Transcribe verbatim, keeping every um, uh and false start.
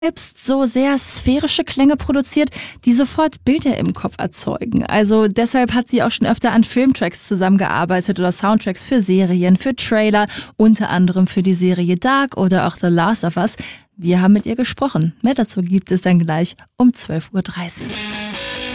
selbst so sehr sphärische Klänge produziert, die sofort Bilder im Kopf erzeugen. Also deshalb hat sie auch schon öfter an Filmtracks zusammengearbeitet oder Soundtracks für Serien, für Trailer, unter anderem für die Serie Dark oder auch The Last of Us. Wir haben mit ihr gesprochen. Mehr dazu gibt es dann gleich um zwölf Uhr dreißig.